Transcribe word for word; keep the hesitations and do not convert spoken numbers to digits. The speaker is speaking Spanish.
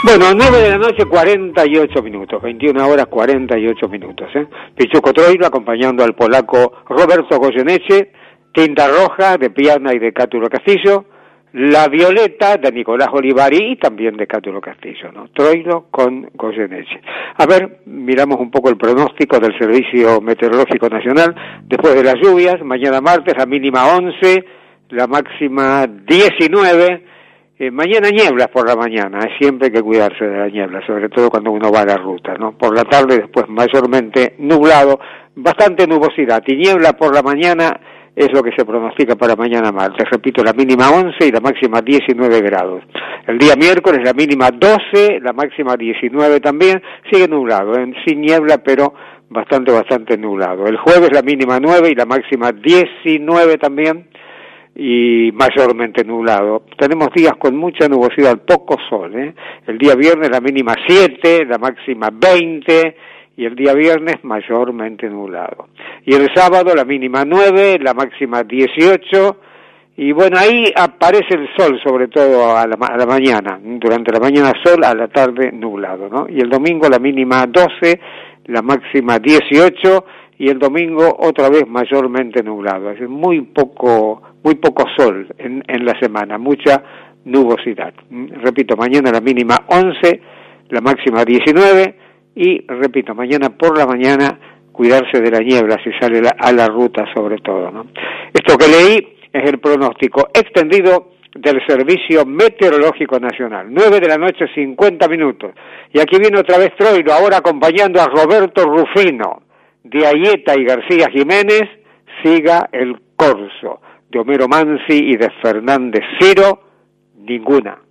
Bueno, nueve de la noche, cuarenta y ocho minutos, veintiuna horas, cuarenta y ocho minutos, ¿eh? Pichuco Troilo acompañando al polaco Roberto Goyeneche, Tinta Roja de Piana y de Cátulo Castillo, La Violeta de Nicolás Olivari y también de Cátulo Castillo, ¿no? Troilo con Goyeneche. A ver, miramos un poco el pronóstico del Servicio Meteorológico Nacional. Después de las lluvias, mañana martes la mínima once, la máxima diecinueve. Eh, mañana nieblas por la mañana, es siempre hay que cuidarse de la niebla, sobre todo cuando uno va a la ruta, ¿no? Por la tarde después mayormente nublado, bastante nubosidad y niebla por la mañana es lo que se pronostica para mañana martes. Repito, la mínima once y la máxima diecinueve grados. El día miércoles la mínima doce, la máxima diecinueve también, sigue nublado, ¿eh? Sin niebla pero bastante, bastante nublado. El jueves la mínima nueve y la máxima diecinueve también, y mayormente nublado. Tenemos días con mucha nubosidad, poco sol, ¿eh? El día viernes la mínima siete, la máxima veinte, y el día viernes mayormente nublado. Y el sábado la mínima nueve, la máxima dieciocho, y bueno, ahí aparece el sol, sobre todo a la, a la mañana, durante la mañana sol, a la tarde nublado, ¿no? Y el domingo la mínima doce, la máxima dieciocho, y el domingo otra vez mayormente nublado, es decir, muy poco, muy poco sol en, en la semana, mucha nubosidad. Repito, mañana la mínima once, la máxima diecinueve, y repito, mañana por la mañana cuidarse de la niebla si sale la, a la ruta sobre todo, ¿no? Esto que leí es el pronóstico extendido del Servicio Meteorológico Nacional. nueve de la noche, cincuenta minutos. Y aquí viene otra vez Troilo, ahora acompañando a Roberto Rufino. De Ayeta y García Jiménez, siga el corso. De Homero Mansi y de Fernández Ciro, ninguna.